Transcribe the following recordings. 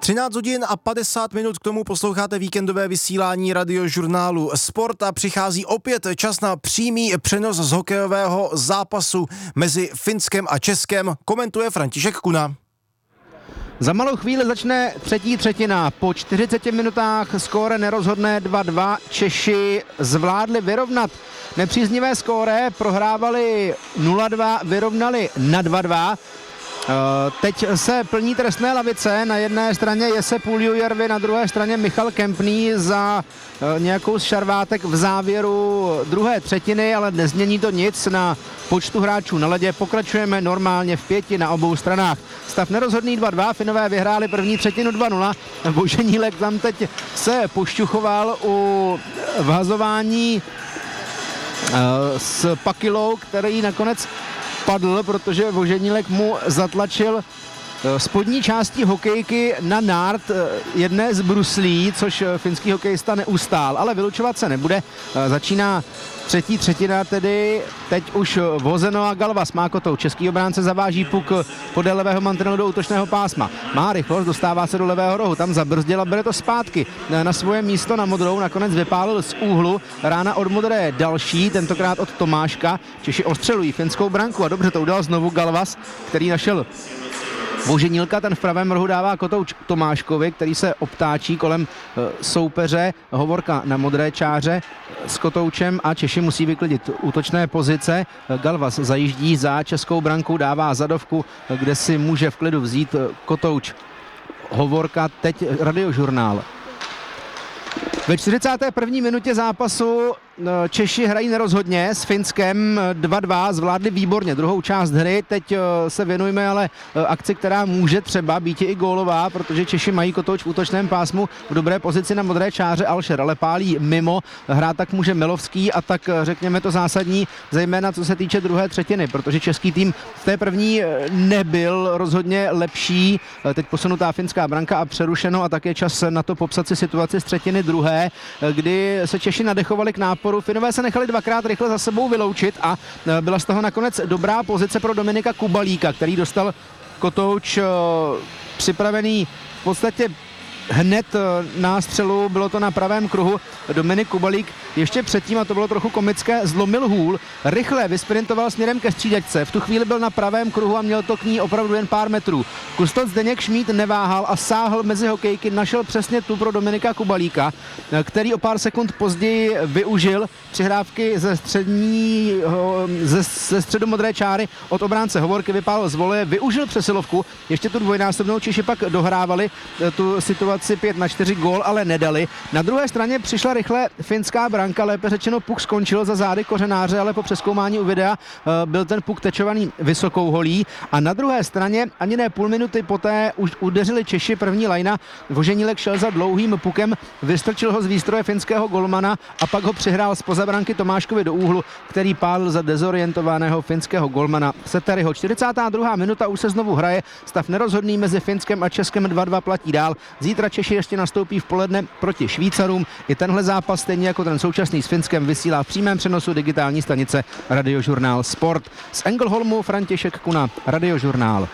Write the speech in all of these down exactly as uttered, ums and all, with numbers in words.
třináct hodin a padesát minut, k tomu posloucháte víkendové vysílání radiožurnálu Sport a přichází opět čas na přímý přenos z hokejového zápasu mezi Finskem a Českem. Komentuje František Kuna. Za malou chvíli začne třetí třetina. Po čtyřiceti minutách skóre nerozhodné dva dva. Češi zvládli vyrovnat nepříznivé skóre, prohrávali nula dva, vyrovnali na dva dva. Teď se plní trestné lavice, na jedné straně Jesse Puljujärvi, na druhé straně Michal Kempný za nějakou z šarvátek v závěru druhé třetiny, ale nezmění to nic na počtu hráčů na ledě. Pokračujeme normálně v pěti na obou stranách. Stav nerozhodný dva dva, Finové vyhráli první třetinu dva nula. Voženílek tam teď se pošťuchoval u vhazování s Pakilou, který nakonec padl, protože Voženílek mu zatlačil spodní částí hokejky na nárt jedné z bruslí, což finský hokejista neustál, ale vylučovat se nebude. Začíná třetí třetina, tedy teď už Vozeno a Galvas má kotou. Český obránce zaváží puk podél levého mantinelu do útočného pásma. Má rychlost, dostává se do levého rohu, tam zabrzdil a bere to zpátky na svoje místo na modrou. Nakonec vypálil z úhlu, rána od modré další, tentokrát od Tomáška. Češi ostřelují finskou branku a dobře to udělal znovu Galvas, který našel Voženílka, ten v pravém rohu dává kotouč Tomáškovi, který se obtáčí kolem soupeře. Hovorka na modré čáře s kotoučem a Češi musí vyklidit útočné pozice. Galvas zajíždí za českou branku, dává zadovku, kde si může v klidu vzít kotouč Hovorka. Teď radiožurnál. Ve čtyřicáté první minutě zápasu Češi hrají nerozhodně s Finskem dva dva, zvládli výborně druhou část hry. Teď se věnujeme ale akci, která může třeba být i gólová, protože Češi mají kotouč v útočném pásmu v dobré pozici na modré čáře. Alšer ale pálí mimo, hrát tak může Melovský a tak řekněme to zásadní, zejména co se týče druhé třetiny, protože český tým v té první nebyl rozhodně lepší. Teď posunutá finská branka a přerušeno a také čas na to popsat si situaci z třetiny druhé, kdy se Češi nadechovali k náporu. Finové se nechali dvakrát rychle za sebou vyloučit a byla z toho nakonec dobrá pozice pro Dominika Kubalíka, který dostal kotouč připravený v podstatě hned na střelu, bylo to na pravém kruhu. Dominik Kubalík ještě předtím, a to bylo trochu komické, zlomil hůl, rychle vysprintoval směrem ke střídačce, v tu chvíli byl na pravém kruhu a měl to k ní opravdu jen pár metrů. Kustot Zdeněk Šmíd neváhal a sáhl mezi hokejky, našel přesně tu pro Dominika Kubalíka, který o pár sekund později využil přihrávky ze střední, ze, ze středu modré čáry od obránce Hovorky, vypálil z voleje, využil přesilovku, ještě tu dvojnásobnou, Češi pak dohrávali tu situaci pět na čtyři, gól ale nedali. Na druhé straně přišla rychle finská branka, lépe řečeno puk skončil za zády Kořenáře, ale po přezkoumání u videa byl ten puk tečovaný vysokou holí a na druhé straně ani ne půl minuty poté už udeřili Češi první lajna. Voženílek šel za dlouhým pukem, vystrčil ho z výstroje finského golmana a pak ho přihrál zpoza branky Tomáškovi do úhlu, který pálil za dezorientovaného finského golmana Seteriho. čtyřicátá druhá minuta, už se znovu hraje, stav nerozhodný mezi Finskem a Českem dva dva platí dál. Zítra Češi ještě nastoupí v poledne proti Švýcarům. I tenhle zápas, stejně jako ten současný s Finskem, vysílá v přímém přenosu digitální stanice Radiožurnál Sport. Z Engelholmu František Kuna, Radiožurnál.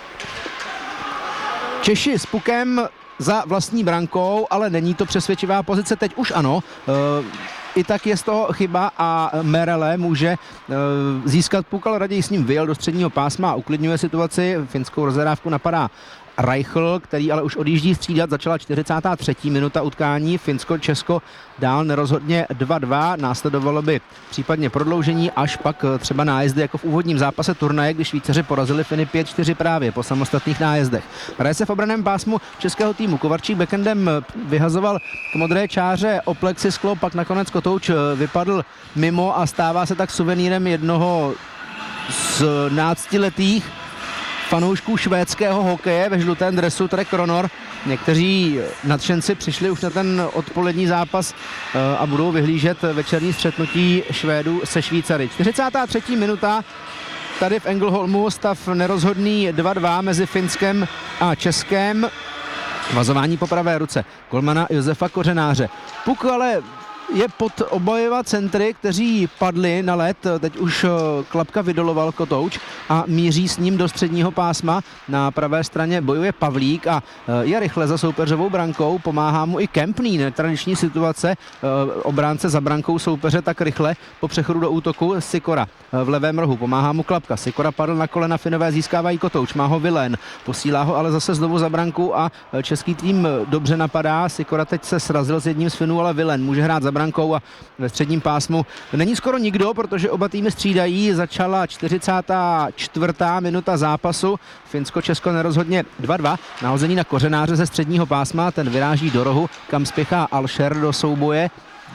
Češi s pukem za vlastní brankou, ale není to přesvědčivá pozice, teď už ano. I tak je z toho chyba a Merele může získat puk, ale raději s ním vyjel do středního pásma a uklidňuje situaci. Finskou rozhrávku napadá Reichl, který ale už odjíždí střídat, začala čtyřicátá třetí minuta utkání, Finsko-Česko dál nerozhodně dva dva, následovalo by případně prodloužení, až pak třeba nájezdy jako v úvodním zápase turnaje, kdy Švýcaři porazili Finy pět čtyři právě po samostatných nájezdech. Hraje se v obranném pásmu českého týmu, Kovarčík backendem vyhazoval k modré čáře o plexisklo, pak nakonec kotouč vypadl mimo a stává se tak suvenýrem jednoho z náctiletých fanoušků švédského hokeje ve žlutém dresu Trek Ronor. Někteří nadšenci přišli už na ten odpolední zápas a budou vyhlížet večerní střetnutí Švédů se Švýcary. čtyřicátá třetí minuta, tady v Engelholmu stav nerozhodný dva dva mezi Finskem a Českem. Vazování po pravé ruce golmana Josefa Kořenáře. Puk ale je pod obojeva centry, kteří padli na led. Teď už Klapka vydoloval kotouč a míří s ním do středního pásma. Na pravé straně bojuje Pavlík a je rychle za soupeřovou brankou. Pomáhá mu i Kempný, netradiční situace. Obránce za brankou soupeře tak rychle po přechodu do útoku. Sikora v levém rohu, pomáhá mu Klapka. Sikora padl na kolena, Finové získávají kotouč, má ho Vilén, posílá ho ale zase znovu za branku a český tým dobře napadá. Sikora teď se srazil s jedním z Finů, ale Vilén může hrát za brankou a ve středním pásmu není skoro nikdo, protože oba týmy střídají. Začala čtyřicátá čtvrtá minuta zápasu. Finsko-Česko nerozhodně dva dva. Nahození na Kořenáře ze středního pásma, ten vyráží do rohu, kam spěchá Alšer do souboje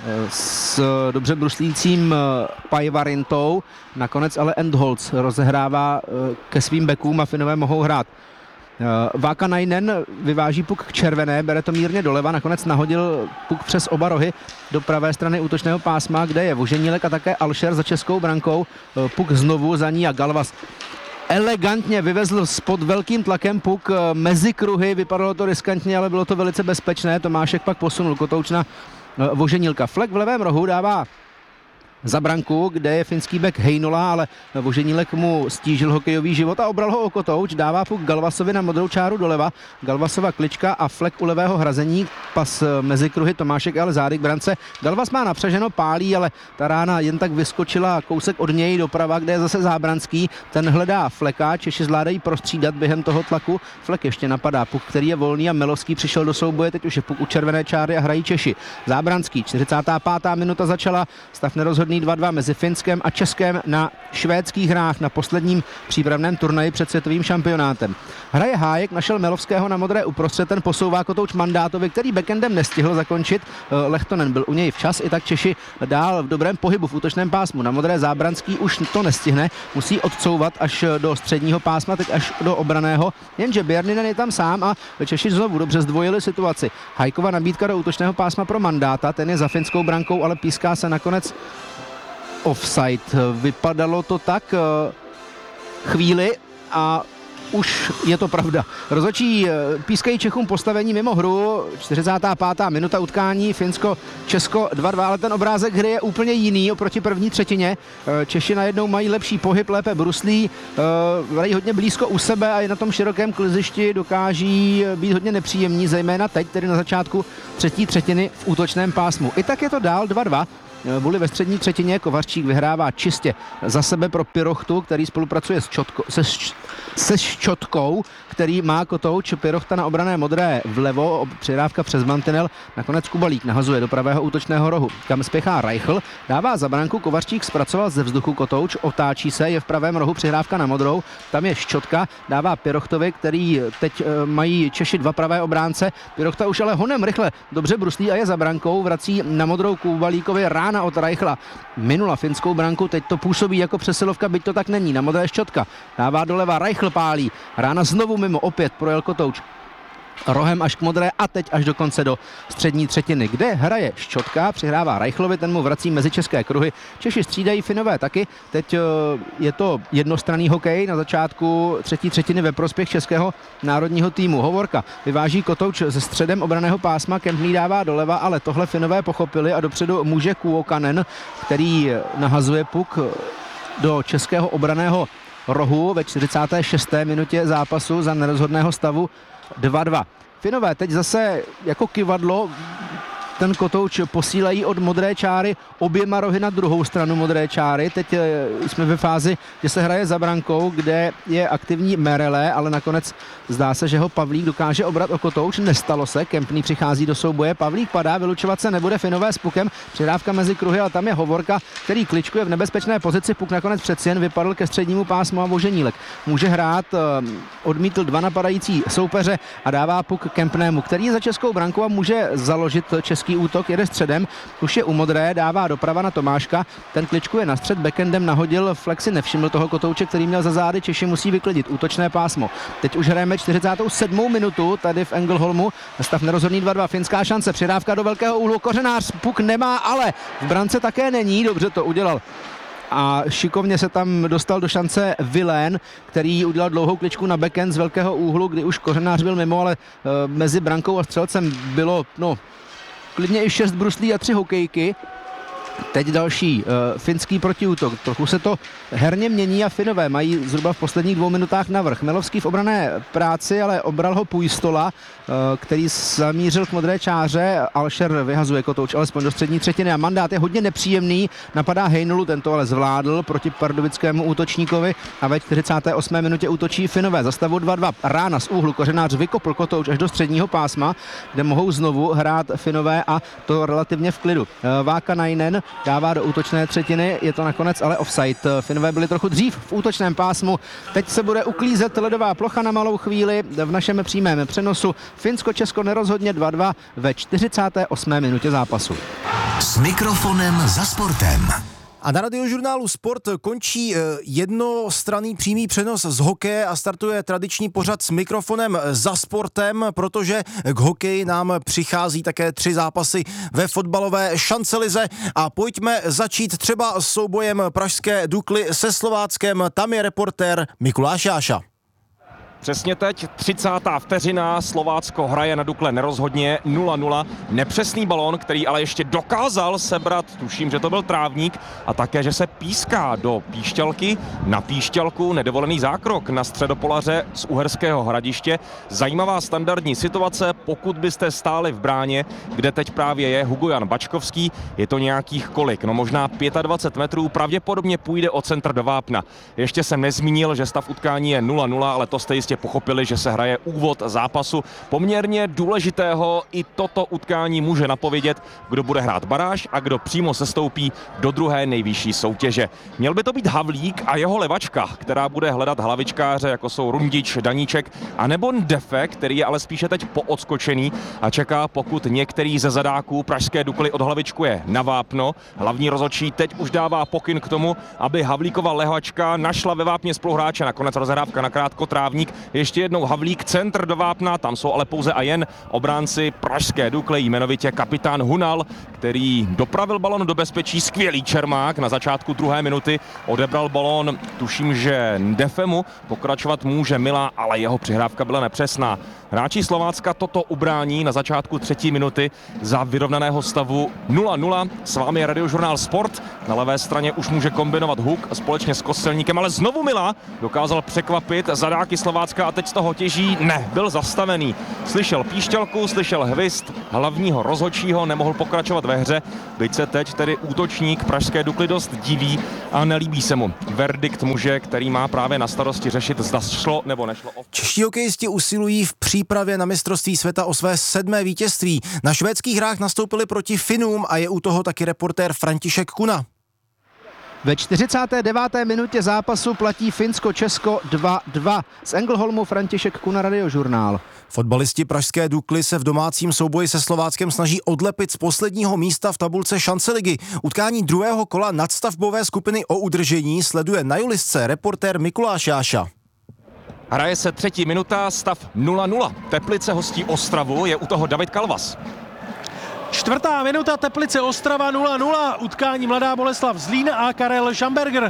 s dobře bruslícím Pajvarintou. Nakonec ale Endholz rozehrává ke svým bekům a Finové mohou hrát. Vákanainen vyváží puk k červené, bere to mírně doleva, nakonec nahodil puk přes oba rohy do pravé strany útočného pásma, kde je Voženílek a také Alšer za českou brankou. Puk znovu za ní a Galvas elegantně vyvezl spod velkým tlakem puk mezi kruhy, vypadalo to riskantně, ale bylo to velice bezpečné. Tomášek pak posunul kotouč na Voženílka. Flek v levém rohu dává za branku, kde je finský bek Heinola, ale Voženílek mu stížil hokejový život a obral ho o kotouč, dává puk Galvasovi na modrou čáru doleva, Galvasova klička a Flek u levého hrazení, pas mezi kruhy, Tomášek ale zády k brance. Galvas má napřaženo, pálí, ale ta rána jen tak vyskočila kousek od něj doprava, kde je zase Zábranský, ten hledá Fleka, Češi zvládají prostřídat během toho tlaku, Flek ještě napadá puk, který je volný a Milovský přišel do souboje, teď už je puk u červené čáry a hrají Češi. Zábranský, čtyřicátá pátá minuta začala, stav nerozhodný dva dva mezi Finskem a Českem na švédských hrách na posledním přípravném turnaji před světovým šampionátem. Hraje Hájek, našel Milovského na modré uprostřed, ten posouvá kotouč Mandátovi, který backendem nestihl zakončit. Lehtonen byl u něj včas, i tak Češi dál v dobrém pohybu v útočném pásmu. Na modré Zábranský už to nestihne, musí odcouvat až do středního pásma, teď až do obraného, jenže Bjerninen je tam sám a Češi znovu dobře zdvojili situaci. Hajkova nabídka do útočného pásma pro Mandáta, ten je za finskou brankou, ale píská se nakonec offside. Vypadalo to tak chvíli a už je to pravda. Rozhodčí pískají Čechům postavení mimo hru, čtyřicátá pátá minuta utkání, Finsko-Česko dva dva, ale ten obrázek hry je úplně jiný oproti první třetině. Češi najednou mají lepší pohyb, lépe bruslí, hrají hodně blízko u sebe a i na tom širokém klizišti dokáží být hodně nepříjemní, zejména teď, tedy na začátku třetí třetiny v útočném pásmu. I tak je to dál dva dva. Vůli ve střední třetině, Kovařčík vyhrává čistě za sebe pro Pirochtu, který spolupracuje s Čotko, se, se Ščotkou, který má kotouč, Pirochta na obrané modré vlevo, přihrávka přes mantinel, nakonec Kubalík nahazuje do pravého útočného rohu, kam spěchá Reichl, dává za branku, Kovařčík zpracoval ze vzduchu kotouč, otáčí se, je v pravém rohu, přihrávka na modrou, tam je Ščotka, dává Pirochtovi, který teď e, mají Češi dva pravé obránce, Pirochta už ale honem rychle dobře bruslí a je za brankou, vrací na modrou Kubalíkovi, rána od Reichla, minula finskou branku, teď to působí jako přesilovka, byť to tak není, na modré Ščotka, dává doleva, Reichl pálí, rána znovu mimo, opět projel kotouč rohem až k modré a teď až dokonce do střední třetiny, kde hraje Ščotka, přihrává Reichlovi, ten mu vrací mezi české kruhy. Češi střídají, Finové taky. Teď je to jednostranný hokej na začátku třetí třetiny ve prospěch českého národního týmu. Hovorka vyváží kotouč ze středem obraného pásma, Kempný dává doleva, ale tohle Finové pochopili a dopředu může Kuokanen, který nahazuje puk do českého obraného rohu ve čtyřicáté šesté minutě zápasu za nerozhodného stavu dva dva. Finové teď zase jako kyvadlo ten kotouč posílají od modré čáry oběma rohy na druhou stranu modré čáry. Teď jsme ve fázi, že se hraje za brankou, kde je aktivní Merele, ale nakonec zdá se, že ho Pavlík dokáže obrat o kotouč. Nestalo se, Kempný přichází do souboje, Pavlík padá, vylučovat se nebude, Finové s pukem, přihrávka mezi kruhy, ale tam je Hovorka, který kličkuje v nebezpečné pozici, puk nakonec přeci jen vypadl ke střednímu pásmu a Voženílek může hrát, odmítl dva napadající soupeře a dává puk Kempnému, který je za českou brankou a může založit český útok, jede středem, už je u modré, dává doprava na Tomáška, ten kličkuje na střed, backendem nahodil, Flexi nevšiml toho kotouče, který měl za zády, Češi musí vyklidit útočné pásmo. Teď už hrajeme čtyřicátou sedmou minutu tady v Engelholmu, stav nerozhodný dva dva, finská šance, přidávka do velkého úhlu, Kořenář puk nemá, ale v brance také není, dobře to udělal. A šikovně se tam dostal do šance Vilén, který udělal dlouhou kličku na backend z velkého úhlu, kdy už Kořenář byl mimo, ale e, mezi brankou a střelcem bylo, no, klidně i šest bruslí a tři hokejky. Teď další uh, finský protiútok. Trochu se to herně mění a Finové mají zhruba v posledních dvou minutách navrch. Melovský v obrané práci, ale obral ho Puistola, uh, který zamířil k modré čáře. Alšer vyhazuje kotouč alespoň do střední třetiny a mandát je hodně nepříjemný. Napadá Heinulu, tento ale zvládl proti pardubickému útočníkovi a ve čtyřicáté osmé minutě útočí Finové. Za stavu dva dva. Rána z úhlu, Kořenář vykopl kotouč až do středního pásma, kde mohou znovu hrát Finové a to relativně v klidu. Uh, Vákanainen dává do útočné třetiny, je to nakonec ale offside. Finové byli trochu dřív v útočném pásmu. Teď se bude uklízet ledová plocha na malou chvíli v našem přímém přenosu. Finsko-Česko nerozhodně dva dva ve čtyřicáté osmé minutě zápasu. S mikrofonem za sportem. A na Radiožurnálu Sport končí jednostranný přímý přenos z hokeje a startuje tradiční pořad s mikrofonem za sportem, protože k hokeji nám přichází také tři zápasy ve fotbalové šancelize a pojďme začít třeba s soubojem pražské Dukly se Slováckem. Tam je reportér Mikuláš Jáša. Přesně teď, třicátá vteřina, Slovácko hraje na Dukle nerozhodně nula nula. Nepřesný balón, který ale ještě dokázal sebrat, tuším, že to byl trávník, a také, že se píská do píšťalky. Na píšťalku nedovolený zákrok na středopolaře z Uherského Hradiště. Zajímavá standardní situace, pokud byste stáli v bráně, kde teď právě je Hugo Jan Bačkovský, je to nějakých kolik, no možná dvacet pět metrů, pravděpodobně půjde o centr do vápna. Ještě jsem nezmínil, že stav utkání je nula nula, ale to jste jistě pochopili, že se hraje úvod zápasu poměrně důležitého. I toto utkání může napovědět, kdo bude hrát baráž a kdo přímo sestoupí do druhé nejvyšší soutěže. Měl by to být Havlík a jeho levačka, která bude hledat hlavičkáře, jako jsou Rundič, Daníček a nebo Ndefe, který je ale spíše teď poodskočený a čeká, pokud některý ze zadáků pražské Dukly odhlavičkuje na vápno. Hlavní rozhodčí teď už dává pokyn k tomu, aby Havlíkova levačka našla ve vápně spoluhráče. Nakonec rozehrávka na krátko trávník. Ještě jednou Havlík, centr do vápna, tam jsou ale pouze a jen obránci pražské Dukly, jmenovitě kapitán Hunal, který dopravil balon do bezpečí, skvělý Čermák na začátku druhé minuty, odebral balon, tuším, že Ndefemu, pokračovat může Mila, ale jeho přihrávka byla nepřesná. Hráči Slovácka toto ubrání na začátku třetí minuty za vyrovnaného stavu nula nula. S vámi je Radiožurnál Sport. Na levé straně už může kombinovat Huk společně s Kostelníkem, ale znovu Mila dokázal překvapit zadáky Slovácka a teď z toho těží. Ne, byl zastavený. Slyšel píšťalku, slyšel hvist hlavního rozhodčího, nemohl pokračovat ve hře. Byť se teď tedy útočník pražské Dukly dost diví a nelíbí se mu verdikt muže, který má právě na starosti řešit, zda šlo nebo nešlo. Čeští hokejisti usilují v přípravě na mistrovství světa o své sedmé vítězství. Na švédských hrách nastoupili proti Finům a je u toho taky reportér František Kuna. Ve čtyřicáté deváté minutě zápasu platí Finsko-Česko dva dva. Z Ängelholmu František Kuna, Radiožurnál. Fotbalisti pražské Dukly se v domácím souboji se Slováckem snaží odlepit z posledního místa v tabulce šanceligy. Utkání druhého kola nadstavbové skupiny o udržení sleduje na Julisce reportér Mikuláš Jáša. Hraje se třetí minuta, stav nula nula. Teplice hostí Ostravu, je u toho David Kalvas. Čtvrtá minuta, Teplice Ostrava nula nula, utkání Mladá Boleslav Zlín a Karel Schamberger.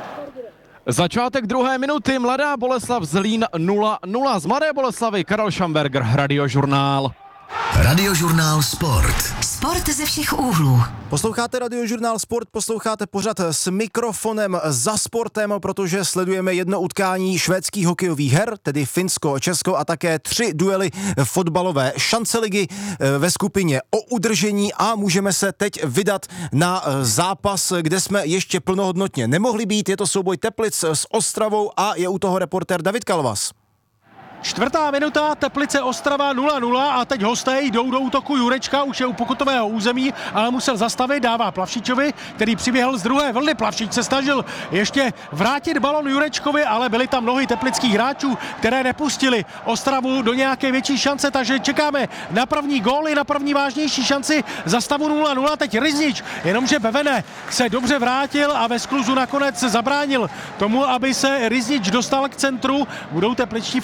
Začátek druhé minuty, Mladá Boleslav Zlín nula nula. Z Mladé Boleslavy Karel Schamberger, Radiožurnál. Radiožurnál Sport. Sport ze všech úhlů. Posloucháte Radiožurnál Sport, posloucháte pořad s mikrofonem za sportem, protože sledujeme jedno utkání švédských hokejových her, tedy Finsko, Česko a také tři duely fotbalové šanceligy ve skupině o udržení a můžeme se teď vydat na zápas, kde jsme ještě plnohodnotně nemohli být. Je to souboj Teplic s Ostravou a je u toho reportér David Kalvas. Čtvrtá minuta, Teplice Ostrava nula nula a teď hosté jdou do útoku. Jurečka už je u pokutového území, ale musel zastavit, dává Plavšičovi, který přiběhl z druhé vlny. Plavšič se snažil ještě vrátit balon Jurečkovi, ale byly tam nohy teplických hráčů, které nepustili Ostravu do nějaké větší šance, takže čekáme na první gól i na první vážnější šanci za stavu nula nula. Teď Riznič, jenomže Bevene se dobře vrátil a ve skluzu nakonec zabránil tomu, aby se Riznič dostal k centru. Budou tepličtí fotbalisté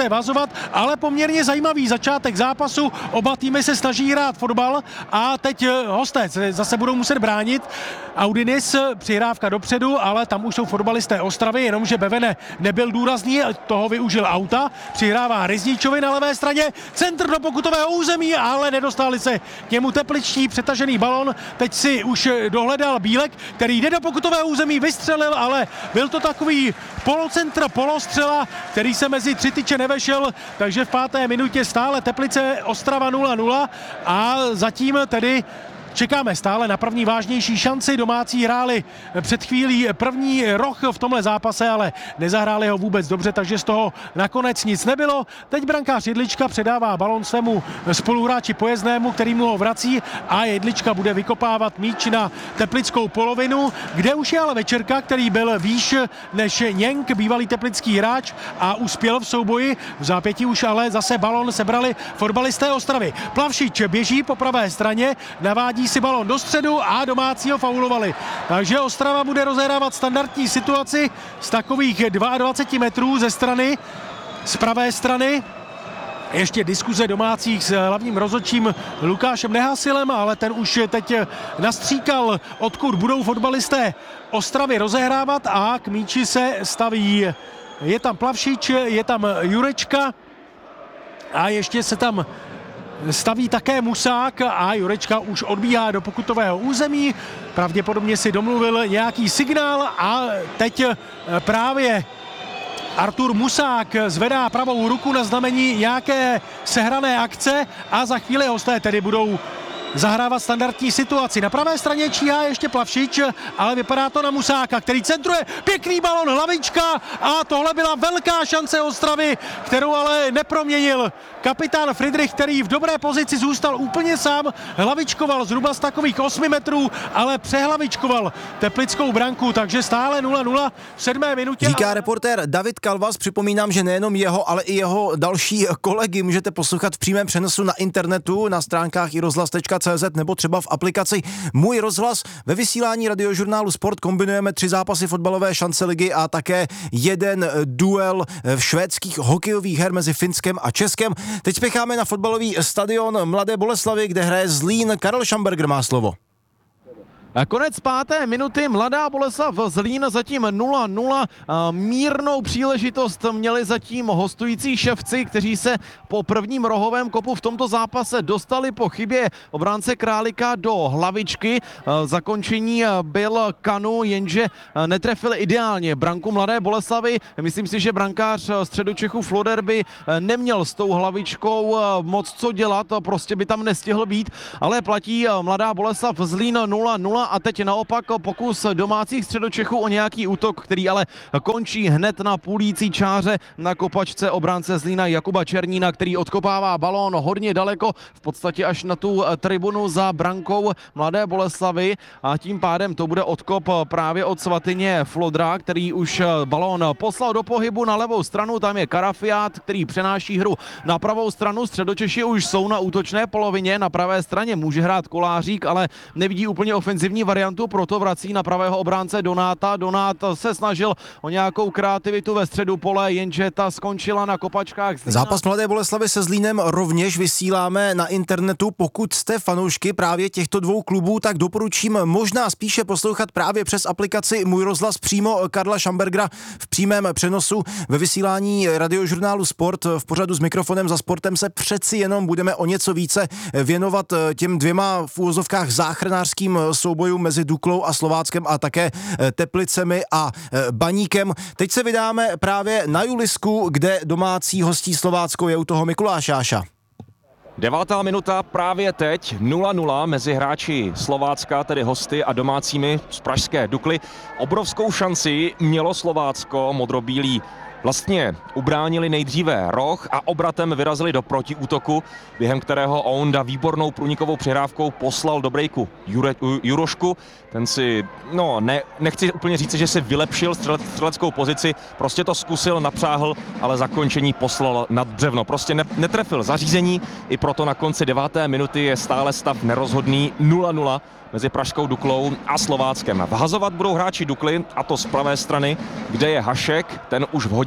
složité vazovat, ale poměrně zajímavý začátek zápasu. Oba týmy se snaží hrát fotbal a teď hosté zase budou muset bránit. Audinis, přihrávka dopředu, ale tam už jsou fotbalisté Ostravy, jenomže Bevene nebyl důrazný, toho využil Auta, přihrává Ryzníčovi na levé straně, centr do pokutového území, ale nedostali se k němu tepličtí, přetažený balon, teď si už dohledal Bílek, který jde do pokutového území, vystřelil, ale byl to takový polocentr, polostřela, který se mezi tři tyče nevešel, takže v páté minutě stále Teplice Ostrava nula nula a zatím tedy čekáme stále na první vážnější šanci. Domácí hráli před chvílí první roh v tomhle zápase, ale nezahráli ho vůbec dobře, takže z toho nakonec nic nebylo. Teď brankář Jedlička předává balon svému spoluhráči Pojezdnému, který mu ho vrací a Jedlička bude vykopávat míč na teplickou polovinu, kde už je ale Večerka, který byl výš než Něnk, bývalý teplický hráč a uspěl v souboji. V zápětí už ale zase balon sebrali fotbalisté Ostravy. Plavšič běží po pravé straně, navádí si balon do středu a domácí ho faulovali. Takže Ostrava bude rozehrávat standardní situaci z takových dvacet dva metrů ze strany, z pravé strany. Ještě diskuze domácích s hlavním rozhodčím Lukášem Nehasilem, ale ten už teď nastříkal, odkud budou fotbalisté Ostravy rozehrávat a k míči se staví. Je tam Plavšič, je tam Jurečka a ještě se tam staví také Musák a Jurečka už odbíhá do pokutového území. Pravděpodobně si domluvil nějaký signál a teď právě Artur Musák zvedá pravou ruku na znamení nějaké sehrané akce a za chvíli hosté tedy budou zahrávat standardní situaci. Na pravé straně číhá ještě Plavšič, ale vypadá to na Musáka, který centruje pěkný balon, hlavička a tohle byla velká šance Ostravy, kterou ale neproměnil kapitán Friedrich, který v dobré pozici zůstal úplně sám, hlavičkoval zhruba z takových osmi metrů, ale přehlavičkoval teplickou branku, takže stále nula nula v sedmé minutě. Říká reportér David Kalvas, připomínám, že nejenom jeho, ale i jeho další kolegy můžete poslouchat v přímém přenosu na internetu, na stránkách i rozhlas tečka cé zet nebo třeba v aplikaci Můj rozhlas. Ve vysílání radiožurnálu Sport kombinujeme tři zápasy fotbalové šance ligy a také jeden duel v švédských hokejových her mezi Finskem a Českem. Teď spěcháme na fotbalový stadion Mladé Boleslavi, kde hraje Zlín. Karel Šamberger má slovo. Konec páté minuty, Mladá Boleslav Zlín zatím nula nula. Mírnou příležitost měli zatím hostující Ševci, kteří se po prvním rohovém kopu v tomto zápase dostali po chybě obránce Králika do hlavičky. Zakončení byl Kanu, jenže netrefil ideálně branku Mladé Boleslavy. Myslím si, že brankář Středočechů Floder by neměl s tou hlavičkou moc co dělat, prostě by tam nestihl být, ale platí Mladá Boleslav Zlín nula nula. A teď naopak pokus domácích Středočechů o nějaký útok, který ale končí hned na půlící čáře na kopačce obránce Zlína Jakuba Černína, který odkopává balón hodně daleko, v podstatě až na tu tribunu za brankou Mladé Boleslavy a tím pádem to bude odkop právě od Svatyně Flodra, který už balón poslal do pohybu na levou stranu, tam je Karafiát, který přenáší hru na pravou stranu. Středočeši už jsou na útočné polovině, na pravé straně může hrát Kolářík, ale nevidí úplně ofenzivní variantu, proto vrací na pravého obránce Donáta. Donát se snažil o nějakou kreativitu ve středu pole, jenže ta skončila na kopačkách Zlína. Zápas Mladé Boleslavy se Zlínem rovněž vysíláme na internetu. Pokud jste fanoušky právě těchto dvou klubů, tak doporučím možná spíše poslouchat právě přes aplikaci Můj rozhlas přímo Karla Šambergera v přímém přenosu. Ve vysílání radiožurnálu Sport v pořadu S mikrofonem za sportem se přeci jenom budeme o něco více věnovat těm dvěma v úvozovkách záchranářským soubojům mezi Duklou a Slováckem a také Teplicemi a Baníkem. Teď se vydáme právě na Julisku, kde domácí hostí Slovácko, je u toho Mikuláš Jáša. Devátá minuta právě teď, nula nula mezi hráči Slovácka, tedy hosty, a domácími z pražské Dukly. Obrovskou šanci mělo Slovácko, modrobílí vlastně ubránili nejdříve roh a obratem vyrazili do protiútoku, během kterého Ounda výbornou průnikovou přihrávkou poslal do brejku Jure, Jurošku. Ten si, no ne, nechci úplně říct, že si vylepšil střele, střeleckou pozici, prostě to zkusil, napřáhl, ale zakončení poslal nad břevno. Prostě ne, netrefil zařízení, i proto na konci deváté minuty je stále stav nerozhodný nula nula mezi pražskou Duklou a Slováckem. Vhazovat budou hráči Dukly, a to z pravé strany, kde je Hašek, ten už v hodině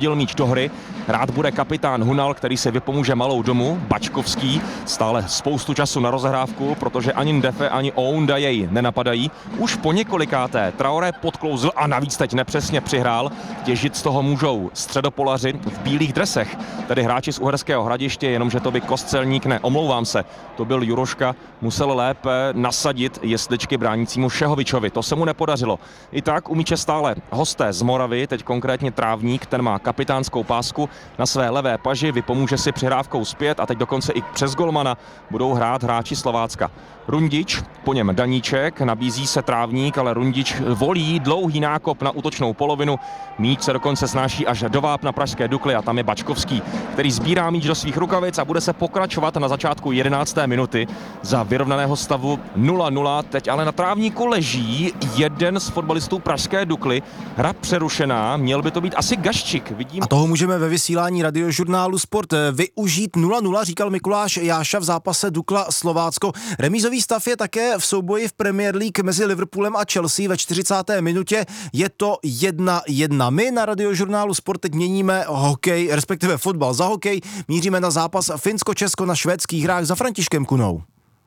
hodil míč do hry. Rád bude kapitán Hunal, který si vypomůže malou domu. Bačkovský stále spoustu času na rozehrávku, protože ani Ndefe, ani Ounda jej nenapadají. Už po několikáté Traoré podklouzl a navíc teď nepřesně přihrál. Těžit z toho můžou středopolaři v bílých dresech, tedy hráči z Uherského Hradiště, jenomže to by Kostelník, ne, omlouvám se, to byl Juroška, musel lépe nasadit jesličky bránícímu Šehovičovi. To se mu nepodařilo. I tak u míče stále hosté z Moravy, teď konkrétně Trávník, ten má kapitánskou pásku na své levé paži, vypomůže si přihrávkou zpět a teď dokonce i přes golmana budou hrát hráči Slovácka. Rundič, po něm Daníček, nabízí se Trávník, ale Rundič volí dlouhý nákop na útočnou polovinu. Míč se dokonce snáší až do vápna pražské Dukly a tam je Bačkovský, který sbírá míč do svých rukavic a bude se pokračovat na začátku jedenácté minuty za vyrovnaného stavu nula nula. Teď ale na trávníku leží jeden z fotbalistů pražské Dukly. Hra přerušená, měl by to být asi Gaščík. Vidím. A toho můžeme ve vysílání radiožurnálu Sport využít. Nula nula, říkal Mikuláš Jáša v zápase Dukla Slovácko. Remízový stav je také v souboji v Premier League mezi Liverpoolem a Chelsea ve čtyřicáté minutě. Je to jedna jedna. My na radiožurnálu Sport teď měníme hokej, respektive fotbal za hokej. Míříme na zápas Finsko-Česko na švédských hrách za Františkem Kunou.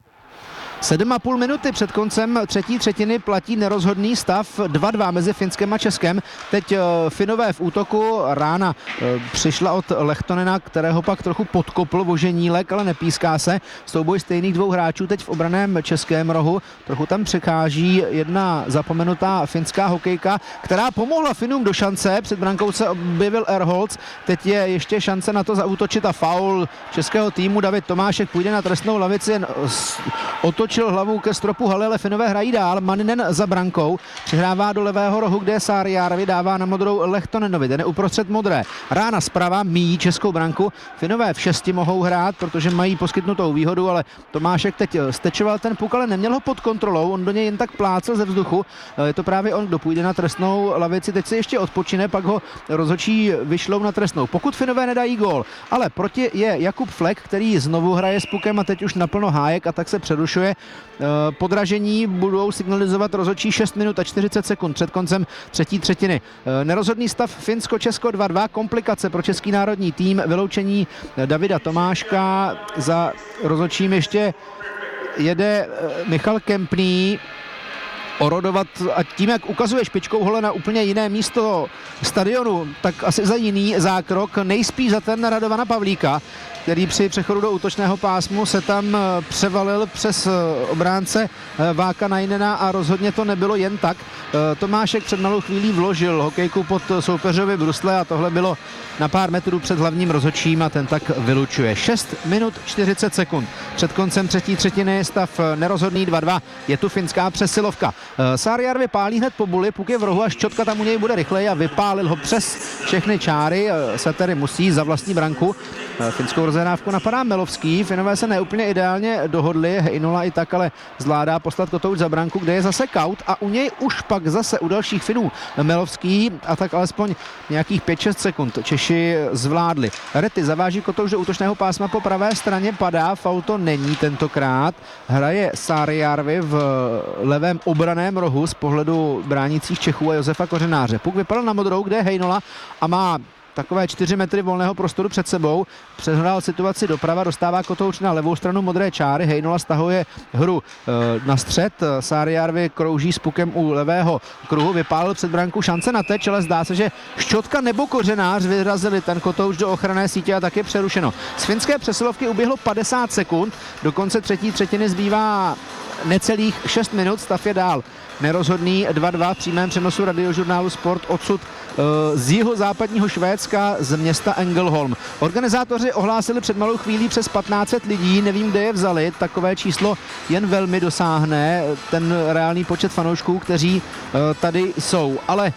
Sedm a půl minuty před koncem třetí třetiny platí nerozhodný stav dva dva mezi Finskem a Českem. Teď Finové v útoku, rána přišla od Lehtonena, kterého pak trochu podkopl Voženílek, ale nepíská se. Souboj stejných dvou hráčů teď v obraném českém rohu. Trochu tam překáží jedna zapomenutá finská hokejka, která pomohla Finům do šance. Před brankou se objevil Erholz. Teď je ještě šance na to zaútočit a faul českého týmu. David Tomášek půjde na trestnou lavici, jen otočil hlavu ke stropu haly, ale Finové hrají dál. Maninen za brankou přihrává do levého rohu, kde Saarijarvi dává na modrou Lehtonenovi. Ten je uprostřed modré. Rána zprava míjí českou branku. Finové v šesti mohou hrát, protože mají poskytnutou výhodu, ale Tomášek teď stečoval ten puk, ale neměl ho pod kontrolou. On do něj jen tak plácel ze vzduchu. Je to právě on, kdo půjde na trestnou lavici. Teď se ještě odpočine, pak ho rozhodčí vyšlou na trestnou. Pokud Finové nedají gól, ale proti je Jakub Flek, který znovu hraje s pukem a teď už naplno hájek a tak se přerušuje. Podražení budou signalizovat rozhodčí šest minut a čtyřicet sekund před koncem třetí třetiny. Nerozhodný stav Finsko-Česko dva dva, komplikace pro český národní tým, vyloučení Davida Tomáška, za rozhodčím ještě jede Michal Kempný. Orodovat a tím, jak ukazuje špičkou hole na úplně jiné místo stadionu, tak asi za jiný zákrok, nejspíš za ten Radovana Pavlíka, který při přechodu do útočného pásmu se tam převalil přes obránce Váka Najnena a rozhodně to nebylo jen tak. Tomášek před malou chvílí vložil hokejku pod soupeřovi brusle a tohle bylo na pár metrů před hlavním rozhodčím a ten tak vylučuje. šest minut čtyřicet sekund. Před koncem třetí třetiny stav nerozhodný dva dva. Je tu finská přesilovka. Saarijarvi pálí hned po buli, puk je v rohu a Ščotka tam u něj bude rychleji a vypálil ho přes všechny čáry. Se tedy musí za vlastní branku. Finskou rozehrávku napadá Melovský. Finové se neúplně ideálně dohodli. Heinola i tak ale zvládá poslat Kotouč za branku, kde je zase kaut a u něj už pak zase u dalších Finů Melovský a tak alespoň nějakých pět šest sekund Češi zvládli. Rety zaváží Kotouč do útočného pásma po pravé straně, padá, faul to není tentokrát. Hraje Saarijarvi v levém obraném rohu z pohledu bránících Čechů a Josefa Kořenáře. Puk vypadl na modrou, kde je Heinola a má takové čtyři metry volného prostoru před sebou. Přehrál situaci doprava, dostává Kotouč na levou stranu modré čáry. Heinola stahuje hru e, na střed. Saarijarvi krouží s pukem u levého kruhu. Vypálil před branku, šance na teč, ale zdá se, že Ščotka nebo Kořenář vyrazili ten Kotouč do ochranné sítě a tak je přerušeno. Z finské přesilovky uběhlo padesát sekund. Do konce třetí třetiny zbývá necelých šest minut. Stav je dál nerozhodný dva dva v přímém přenosu radiožurnálu Sport odsud z jihozápadního Švédska, z města Ängelholm. Organizátoři ohlásili před malou chvílí přes patnáct set lidí, nevím, kde je vzali, takové číslo jen velmi dosáhne ten reálný počet fanoušků, kteří tady jsou. Ale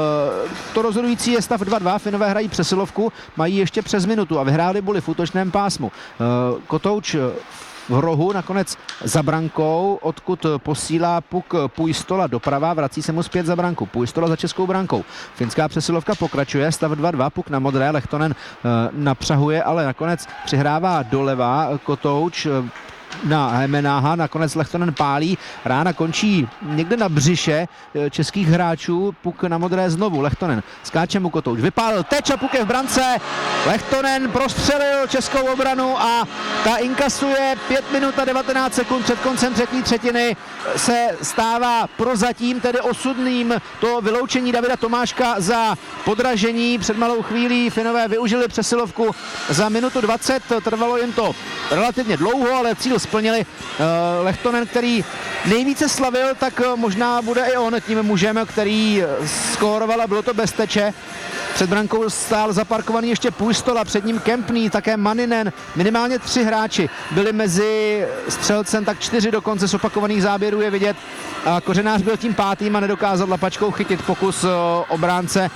to rozhodující je stav dva dva, Finové hrají přesilovku, mají ještě přes minutu a vyhráli boli v útočném pásmu. Kotouč v rohu, nakonec za brankou, odkud posílá puk Puistola doprava, vrací se mu zpět za branku. Puistola za českou brankou. Finská přesilovka pokračuje, stav dva dva, puk na modré, Lehtonen e, napřahuje, ale nakonec přihrává doleva Kotouč. na Hemenáha, nakonec Lehtonen pálí, rána končí někde na břiše českých hráčů, puk na modré znovu, Lehtonen skáče mu Kotouč, vypálil teč a puk je v brance, Lehtonen prostřelil českou obranu a ta inkasuje pět minut a devatenáct sekund před koncem třetí třetiny, se stává prozatím tedy osudným to vyloučení Davida Tomáška za podražení. Před malou chvílí Finové využili přesilovku za minutu dvacet, trvalo jim to relativně dlouho, ale cíl splnili. Lehtonen, který nejvíce slavil, tak možná bude i on tím mužem, který skóroval a bylo to bez teče. Před brankou stál zaparkovaný ještě Puistola, před ním Kempný, také Maninen. Minimálně tři hráči byli mezi střelcem, tak čtyři dokonce z opakovaných záběrů je vidět. A Kořenář byl tím pátým a nedokázal lapačkou chytit pokus obránce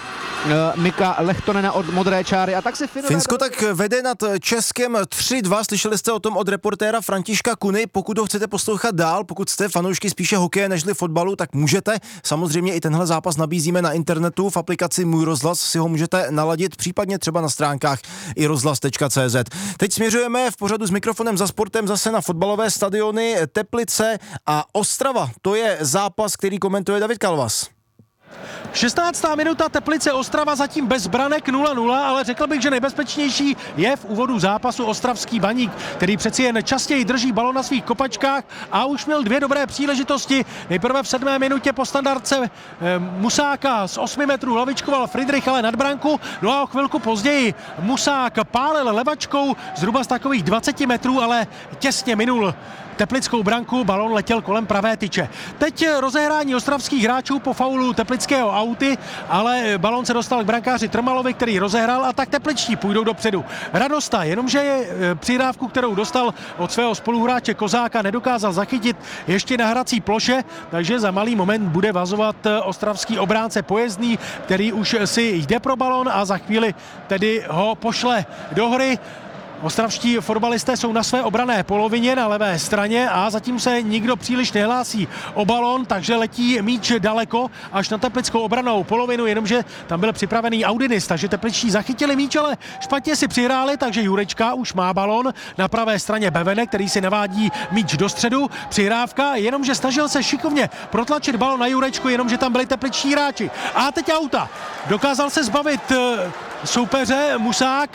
Mika Lehtonena od modré čáry. A tak si Finové... Finsko tak vede nad Českem tři dva. Slyšeli jste o tom od reportéra Františka Kuny. Pokud ho chcete poslouchat dál, pokud jste fanoušky spíše hokeje nežli fotbalu, tak můžete. Samozřejmě i tenhle zápas nabízíme na internetu v aplikaci Můj rozhlas, si ho můžete naladit, případně třeba na stránkách i rozhlas tečka cé zet. Teď směřujeme v pořadu s mikrofonem za sportem zase na fotbalové stadiony Teplice a Ostrava. To je zápas, který komentuje David Kalvas. šestnáctá minuta, Teplice Ostrava zatím bez branek nula nula, ale řekl bych, že nejbezpečnější je v úvodu zápasu ostravský Baník, který přeci jen častěji drží balon na svých kopačkách a už měl dvě dobré příležitosti. Nejprve v sedmé minutě po standardce eh, Musáka z osmi metrů hlavičkoval Friedrich, ale nad branku, no a o chvilku později Musák pálil levačkou zhruba z takových dvaceti metrů, ale těsně minul teplickou branku, balon letěl kolem pravé tyče. Teď rozehrání ostravských hráčů po faulu teplického auty, ale balon se dostal k brankáři Trmalovi, který rozehrál, a tak tepličtí půjdou dopředu. Radosta, jenomže je přihrávku, kterou dostal od svého spoluhráče Kozáka, nedokázal zachytit ještě na hrací ploše, takže za malý moment bude vazovat ostravský obránce Pojezdný, který už si jde pro balon a za chvíli tedy ho pošle do hry. Ostravští fotbalisté jsou na své obranné polovině na levé straně a zatím se nikdo příliš nehlásí o balon, takže letí míč daleko až na teplickou obrannou polovinu, jenomže tam byl připravený Audinis, takže tepličtí zachytili míč, ale špatně si přihráli, takže Jurečka už má balon na pravé straně Bevene, který si navádí míč do středu, přihrávka, jenomže snažil se šikovně protlačit balon na Jurečku, jenomže tam byli tepličtí hráči. A teď auta. Dokázal se zbavit soupeře Musák,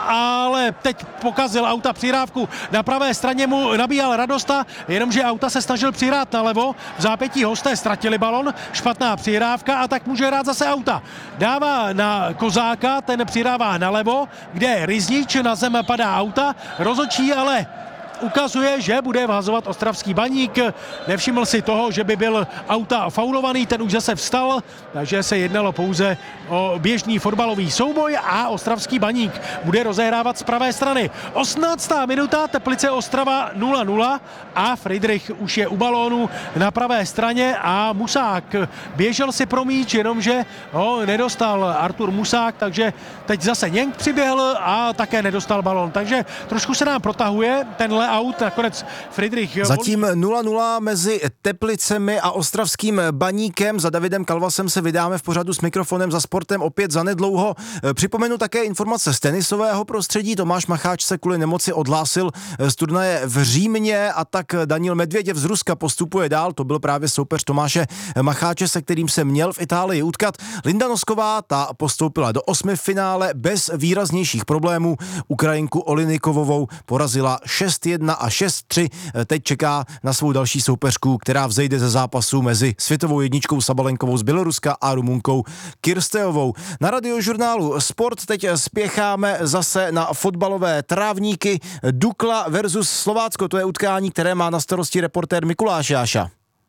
ale teď pokazil auta přihrávku. Na pravé straně mu nabíjal Radosta, jenomže auta se snažil přihrát nalevo. V zápětí hosté ztratili balon, špatná přihrávka a tak může hrát zase auta. Dává na Kozáka, ten přihrává nalevo, kde Ryznič, na zem padá auta, rozhodčí ale ukazuje, že bude vhazovat ostravský Baník. Nevšiml si toho, že by byl auta faulovaný, ten už zase vstal, takže se jednalo pouze o běžný fotbalový souboj a ostravský Baník bude rozehrávat z pravé strany. osmnáctá minuta, Teplice Ostrava nula nula a Friedrich už je u balónu na pravé straně a Musák běžel si pro míč, jenomže ho nedostal Artur Musák, takže teď zase Něnk přiběhl a také nedostal balón. Takže trošku se nám protahuje tenhle aut, nakonec Friedrich... Zatím nula nula mezi Teplicemi a ostravským Baníkem. Za Davidem Kalvasem se vydáme v pořadu s mikrofonem za sportem opět zanedlouho. Připomenu také informace z tenisového prostředí. Tomáš Macháč se kvůli nemoci odhlásil z turnaje v Římě a tak Daniil Medvěděv z Ruska postupuje dál. To byl právě soupeř Tomáše Macháče, se kterým se měl v Itálii utkat. Linda Nosková, ta postoupila do osmi finále bez výraznějších problémů. Ukrajinku Olinikovovou porazila šest jedna a šest tři. Teď čeká na svou další soupeřku, která vzejde ze zápasu mezi světovou jedničkou Sabalenkovou z Běloruska a Rumunkou Kirstejovou. Na Radiožurnálu Sport teď spěcháme zase na fotbalové trávníky. Dukla versus Slovácko, to je utkání, které má na starosti reportér Mikuláš Jáša.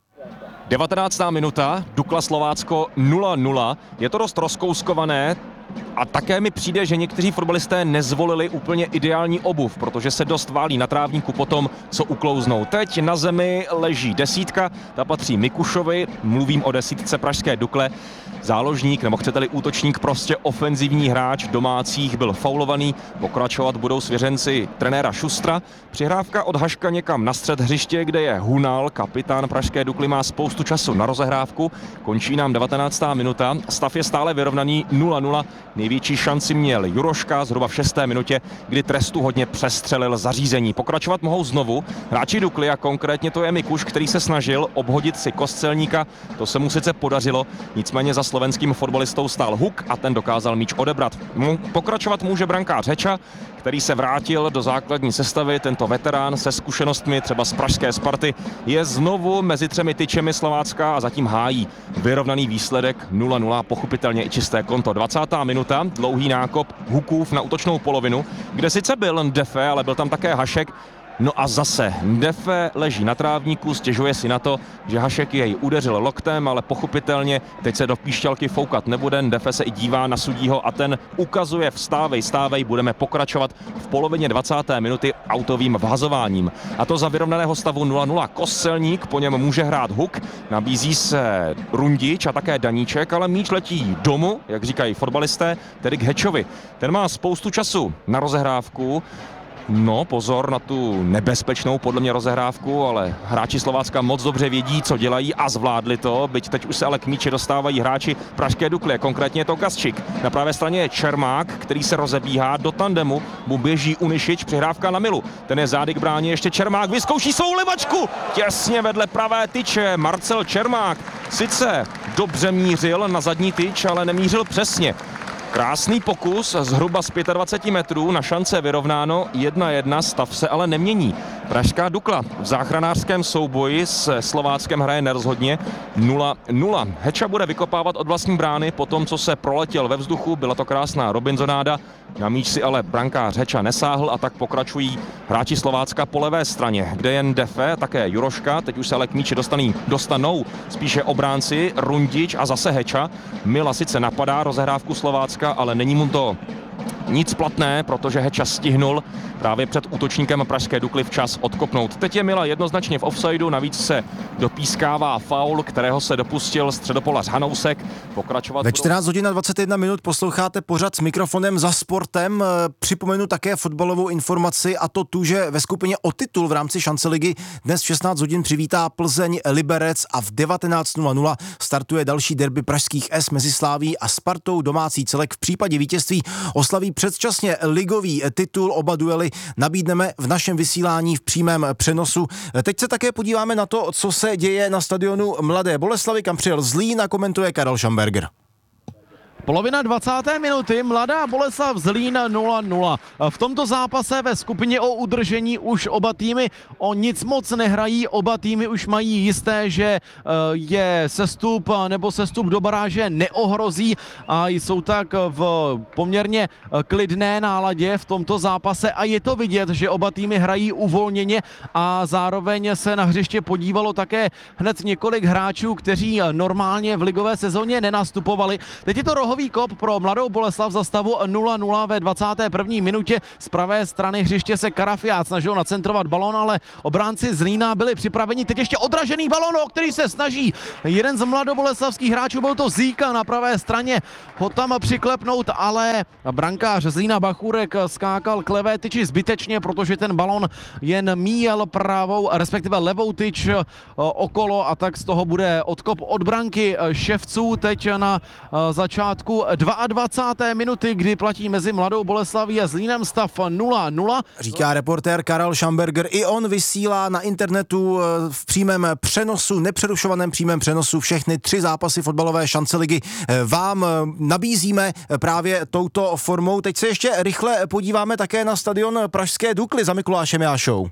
devatenáctá minuta, Dukla Slovácko nula nula. Je to dost rozkouskované. A také mi přijde, že někteří fotbalisté nezvolili úplně ideální obuv, protože se dost válí na trávníku potom, co uklouznou. Teď na zemi leží desítka, ta patří Mikušovi, mluvím o desítce pražské Dukle. Záložník, nebo chcete-li útočník, prostě ofenzivní hráč domácích byl faulovaný. Pokračovat budou svěřenci trenéra Šustra. Přihrávka od Haška někam na střed hřiště, kde je Hunal, kapitán pražské Dukly, má spoustu času na rozehrávku. Končí nám devatenáctá minuta, stav je stále vyrovnaný nula nula. Největší šanci měl Juroška zhruba v šesté minutě, kdy trestu hodně přestřelil zařízení. Pokračovat mohou znovu hráči Dukly a konkrétně to je Mikuš, který se snažil obhodit si Kostelníka. To se mu sice podařilo, nicméně za slovenským fotbalistou stál Huk a ten dokázal míč odebrat. Pokračovat může brankář Heča, který se vrátil do základní sestavy. Tento veterán se zkušenostmi třeba z pražské Sparty je znovu mezi třemi tyčemi Slovácka a zatím hájí vyrovnaný výsledek nula nula, pochopitelně i čisté konto. dvacátá minuta, dlouhý nákop Hukův na útočnou polovinu, kde sice byl Ndefe, ale byl tam také Hašek. No a zase Ndefe leží na trávníku, stěžuje si na to, že Hašek jej udeřil loktem, ale pochopitelně teď se do píšťalky foukat nebude. Ndefe se i dívá na sudího a ten ukazuje vstávej, stávej, budeme pokračovat v polovině dvacáté minuty autovým vhazováním. A to za vyrovnaného stavu nula nula. Kostelník, po něm může hrát Huk, nabízí se Rundič a také Daníček, ale míč letí domů, jak říkají fotbalisté, tedy k Hečovi. Ten má spoustu času na rozehrávku. No, pozor na tu nebezpečnou podle mě rozehrávku, ale hráči Slovácka moc dobře vědí, co dělají a zvládli to, byť teď už se ale k míči dostávají hráči pražské Dukly, konkrétně je to Gasčík. Na pravé straně je Čermák, který se rozebíhá do tandemu, mu běží Unišič, přihrávka na Milu. Ten je zády k bráně, ještě Čermák vyzkouší svou levačku, těsně vedle pravé tyče, Marcel Čermák sice dobře mířil na zadní tyč, ale nemířil přesně. Krásný pokus, zhruba z dvacet pět metrů, na šance vyrovnáno jedna jedna, stav se ale nemění. Pražská Dukla v záchranářském souboji s Slováckem hraje nerozhodně nula nula. Heča bude vykopávat od vlastní brány po tom, co se proletěl ve vzduchu, byla to krásná Robinsonáda. Na míč si ale brankář Heča nesáhl a tak pokračují hráči Slovácka po levé straně, kde jen Ndefe, také Juroška, teď už se ale k míči dostaný, dostanou spíše obránci Rundič a zase Heča. Mila sice napadá rozehrávku Slovácka, ale není mu to nic platné, protože Heča stihnul právě před útočníkem pražské Dukly včas odkopnout. Teď je Mila jednoznačně v offsideu, navíc se dopískává faul, kterého se dopustil středopolař Hanousek. Pokračovat ve čtrnáct hodin a dvacet jedna minut posloucháte pořad s mikrofonem za sportem. Připomenu také fotbalovou informaci, a to tu, že ve skupině o titul v rámci šance ligy dnes v šestnáct hodin přivítá Plzeň Liberec a v devatenáct nula nula startuje další derby pražských S mezi Sláví a Spartou. Domácí celek v případě vítězství oslaví předčasně ligový titul. Oba duely nabídneme v našem vysílání v přímém přenosu. Teď se také podíváme na to, co se děje na stadionu Mladé Boleslavi, kam přijel Zlín a komentuje Karel Schamberger. Polovina dvacáté minuty, Mladá Boleslav Zlín nula nula. V tomto zápase ve skupině o udržení už oba týmy o nic moc nehrají, oba týmy už mají jisté, že je sestup nebo sestup do baráže neohrozí a jsou tak v poměrně klidné náladě v tomto zápase a je to vidět, že oba týmy hrají uvolněně a zároveň se na hřiště podívalo také hned několik hráčů, kteří normálně v ligové sezóně nenastupovali. Teď je to rohový kop pro Mladou Boleslav za stavu nula nula ve dvacáté první minutě. Z pravé strany hřiště se Karafiát snažil nacentrovat balón, ale obránci Zlína byli připraveni. Teď ještě odražený balón, o který se snaží jeden z mladoboleslavských hráčů, byl to Zíka na pravé straně, ho tam přiklepnout, ale brankář Zlína Bachůrek skákal k levé tyči zbytečně, protože ten balón jen míjel pravou, respektive levou tyč okolo a tak z toho bude odkop od branky Ševců. Teď na začátku dvacáté druhé minuty, kdy platí mezi Mladou Boleslaví a Zlínem stav nula nula. Říká reportér Karel Schamberger. I on vysílá na internetu v přímém přenosu, nepřerušovaném přímém přenosu všechny tři zápasy fotbalové šance ligy. Vám nabízíme právě touto formou. Teď se ještě rychle podíváme také na stadion pražské Dukly za Mikulášem Jášou.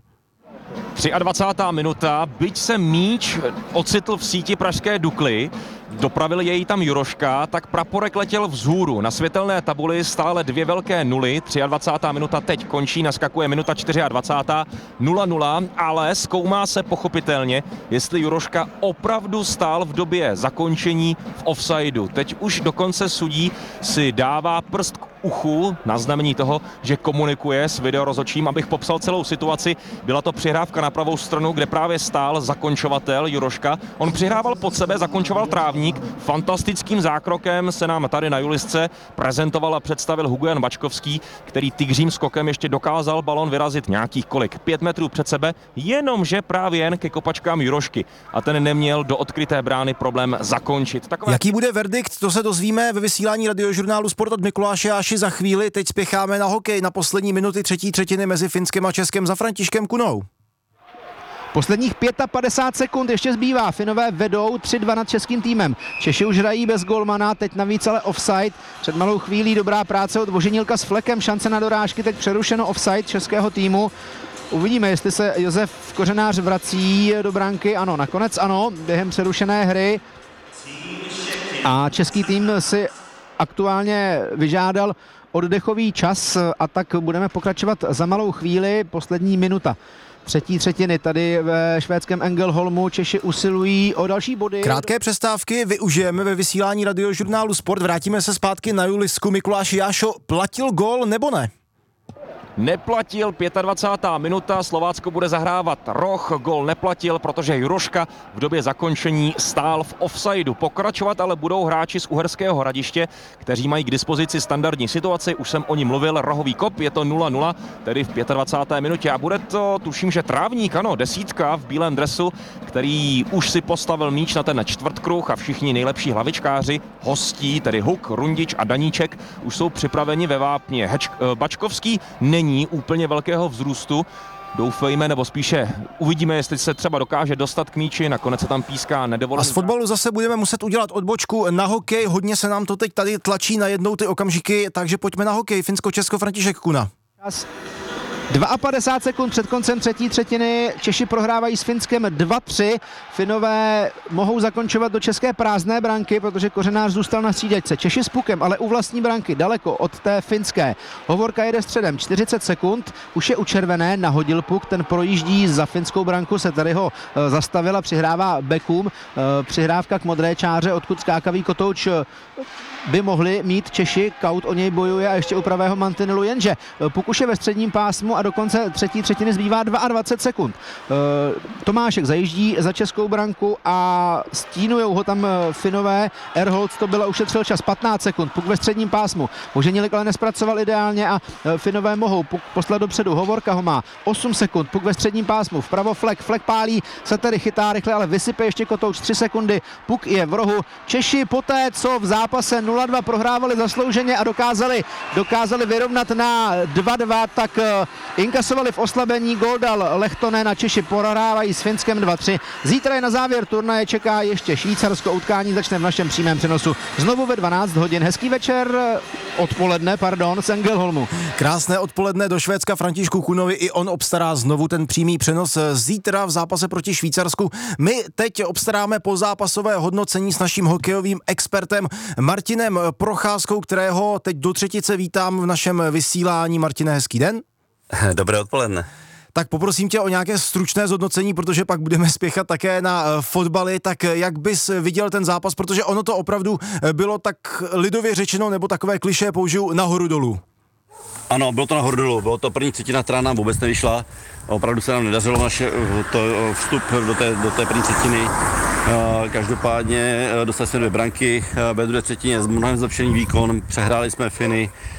dvacátá třetí minuta, byť se míč ocitl v síti pražské Dukly, dopravil jej tam Juroška, tak praporek letěl vzhůru. Na světelné tabuli stále dvě velké nuly, dvacátá třetí minuta teď končí, naskakuje minuta dvacátá čtvrtá nula nula, ale zkoumá se pochopitelně, jestli Juroška opravdu stál v době zakončení v offsideu. Teď už dokonce sudí si dává prst k uchu na znamení toho, že komunikuje s videorozhodčím. Abych popsal celou situaci, byla to přihrávka na pravou stranu, kde právě stál zakončovatel Juroška. On přihrával pod sebe, zakončoval trávník trávník. Fantastickým zákrokem se nám tady na Julisce prezentoval a představil Hugo Jan Bačkovský, který tygřím skokem ještě dokázal balon vyrazit nějakých kolik, pět metrů před sebe, jenomže právě jen ke kopačkám Jurošky. A ten neměl do odkryté brány problém zakončit. Takové... Jaký bude verdikt, to se dozvíme ve vysílání radiožurnálu Sport od Mikuláše Jáši za chvíli. Teď spěcháme na hokej na poslední minuty třetí třetiny mezi Finskem a Českem za Františkem Kunou. Posledních padesát pět sekund ještě zbývá. Finové vedou tři dva nad českým týmem. Češi už hrají bez golmana, teď navíc ale offside. Před malou chvílí dobrá práce od Voženílka s flekem, šance na dorážky, teď přerušeno offside českého týmu. Uvidíme, jestli se Josef Kořenář vrací do branky. Ano, nakonec ano, během přerušené hry. A český tým si aktuálně vyžádal oddechový čas a tak budeme pokračovat za malou chvíli. Poslední minuta třetí třetiny tady ve švédském Ängelholmu. Češi usilují o další body. Krátké přestávky využijeme ve vysílání radiožurnálu Sport. Vrátíme se zpátky na Julisku. Mikuláši Jášo, platil gól nebo ne? Neplatil, dvacátá pátá minuta, Slovácko bude zahrávat roh, gól neplatil, protože Juroška v době zakončení stál v offsideu. Pokračovat ale budou hráči z Uherského Hradiště, kteří mají k dispozici standardní situaci, už jsem o ní mluvil, rohový kop, je to nula nula, tedy v dvacáté páté minutě a bude to, tuším, že trávník, ano, desítka v bílém dresu, který už si postavil míč na ten čtvrtkruh a všichni nejlepší hlavičkáři, hostí, tedy Huk, Rundič a Daníček, už jsou připraveni ve vápně. Heč, Bačkovský není úplně velkého vzrůstu. Doufejme, nebo spíše uvidíme, jestli se třeba dokáže dostat k míči, nakonec se tam píská nedovolený. A z fotbalu zase budeme muset udělat odbočku na hokej, hodně se nám to teď tady tlačí na jednou ty okamžiky, takže pojďme na hokej. Finsko-Česko, František Kuna. padesát dva sekund před koncem třetí třetiny, Češi prohrávají s Finskem dva tři. Finové mohou zakončovat do české prázdné branky, protože Kořenář zůstal na střídačce. Češi s pukem, ale u vlastní branky, daleko od té finské. Hovorka jede středem, čtyřicet sekund, už je u červené, nahodil puk, ten projíždí za finskou branku, se tady ho e, zastavil a přihrává Bekum. E, přihrávka k modré čáře, odkud skákavý kotouč by mohli mít Češi, Kaut o něj bojuje a ještě u pravého mantinelu, jenže puk už je ve středním pásmu a do konce třetí třetiny zbývá dvacet dva sekund. E, Tomášek zajíždí za českou branku a stínujou ho tam Finové. Erholz to byla, ušetřil čas patnáct sekund, puk ve středním pásmu. Voženílek ale nespracoval ideálně a Finové mohou puk poslat dopředu. Hovorka ho má osm sekund, puk ve středním pásmu, vpravo Flek, Flek pálí, se tady chytá rychle, ale vysype ještě kotouč tři sekundy, puk je v rohu. Češi poté, co v zápase nula dva prohrávali zaslouženě a dokázali, dokázali vyrovnat na dva dva, tak uh, inkasovali v oslabení, gól dal Lehtonen a Češi prohrávají s Finskem dva tři. Zítra je na závěr turnaje čeká ještě Švýcarsko, utkání začne v našem přímém přenosu znovu ve dvanáct hodin. Hezký večer, odpoledne, pardon, z Ängelholmu. Krásné odpoledne do Švédska Františku Kunovi, i on obstará znovu ten přímý přenos zítra v zápase proti Švýcarsku. My teď obstaráme pozápasové hodnocení s naším hokejovým expertem Martinem Procházkou, kterého teď do třetice vítám v našem vysílání. Martine, hezký den. Dobré odpoledne. Tak poprosím tě o nějaké stručné zhodnocení, protože pak budeme spěchat také na fotbaly. Tak jak bys viděl ten zápas, protože ono to opravdu bylo tak lidově řečeno, nebo takové klišé použiju, nahoru dolů. Ano, bylo to nahoru dolů, bylo to první třetina, která nám vůbec nevyšla. Opravdu se nám nedařilo naše to, vstup do té, do té první třetiny. Každopádně dostali jsme dvě branky, ve druhé třetině mnohem zlepšený výkon, přehráli jsme Finy.